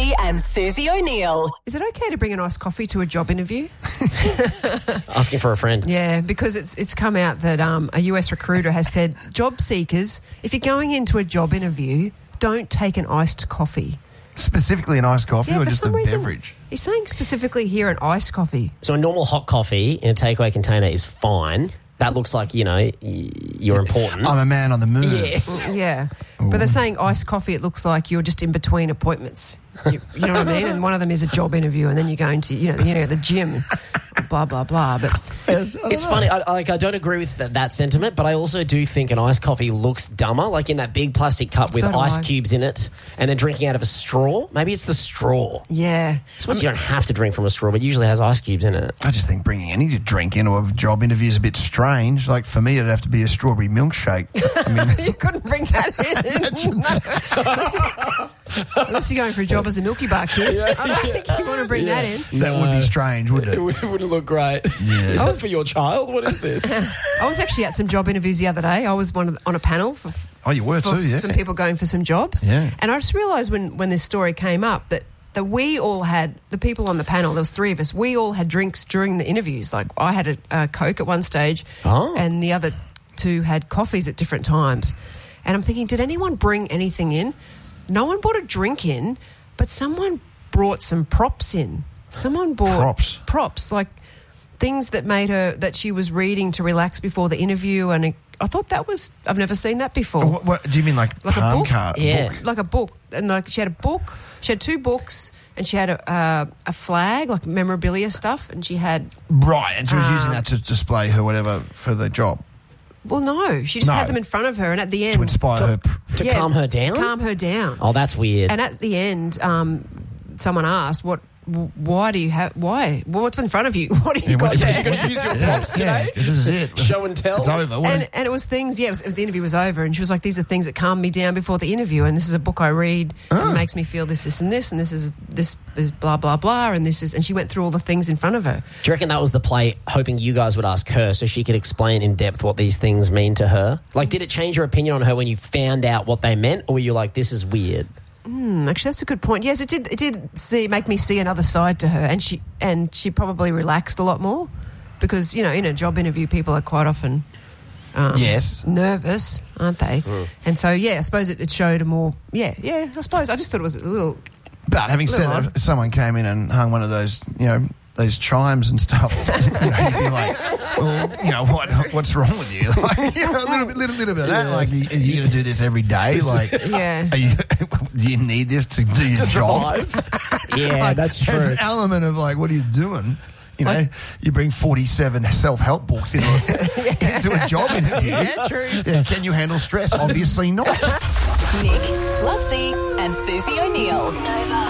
Lutzi and Susie O'Neill. Is it okay to bring an iced coffee to a job interview? Asking for a friend. Yeah, because it's come out that a US recruiter has said, job seekers, if you're going into a job interview, don't take an iced coffee. Specifically an iced coffee or for just a some reason, beverage? He's saying specifically here an iced coffee. So a normal hot coffee in a takeaway container is fine. That looks like, you're important. I'm a man on the move. Yes. Yeah. But they're saying iced coffee, it looks like you're just in between appointments. You know what I mean? And one of them is a job interview, and then you're going to, the gym, blah, blah, blah. But It's funny. I don't agree with that sentiment, but I also do think an iced coffee looks dumber, like in that big plastic cup with So do ice I. cubes in it, and then drinking out of a straw. Maybe it's the straw. yeah. I suppose you don't have to drink from a straw, but it usually has ice cubes in it. I just think bringing any drink into a job interview is a bit strange. Like, for me, it'd have to be a strawberry milkshake. I mean, You couldn't bring that in. Unless you're going for a job as a Milky Bar kid. I don't think you want to bring that in. that would be strange, wouldn't it? wouldn't look great. Yeah. Is that for your child? What is this? I was actually at some job interviews the other day. I was on a panel for Oh, you were too, yeah. some people going for some jobs. Yeah. And I just realised when this story came up that we all had, the people on the panel, there was three of us, we all had drinks during the interviews. Like I had a Coke at one stage and the other two had coffees at different times. And I'm thinking, did anyone bring anything in? No one brought a drink in, but someone brought some props in. Someone bought props, like things that made her, that she was reading to relax before the interview. And I thought that was, I've never seen that before. What do you mean, like Like a palm book? card? Yeah. Book? Like a book. And like she had a book, she had two books, and she had a flag, like memorabilia stuff, and she had... Right, and she was using that to display her whatever for the job. Well, no, she just No. had them in front of her, and at the end... To inspire her. To calm her down? To calm her down. Oh, that's weird. And at the end, someone asked, why do you have... Why? Well, what's in front of you? What do you got there? You're going to use your props today? Yeah, 'cause this is it. Show and tell? It's over. And it was things, the interview was over, and she was like, these are things that calm me down before the interview, and this is a book I read, and it makes me feel this, and this is blah, blah, blah, and this is... And she went through all the things in front of her. Do you reckon that was the play, hoping you guys would ask her so she could explain in depth what these things mean to her? Like, did it change your opinion on her when you found out what they meant, or were you like, this is weird? Actually, that's a good point. Yes, it did make me see another side to her, and she probably relaxed a lot more because, in a job interview, people are quite often Yes. nervous, aren't they? And so, I suppose it showed a more, I suppose. I just thought it was a little... But having said that, if someone came in and hung one of those, those chimes and stuff, you'd be like, well, what's wrong with you? Like, a little bit of that. Like, are you going to do this every day? Like, Yeah. do you need this to do your job? Yeah, Like, that's true. There's an element of like, what are you doing? You bring 47 self-help books into a job interview. Yeah, true. Yeah, can you handle stress? Obviously not. Nick, Lutzi and Susie O'Neill. Nova.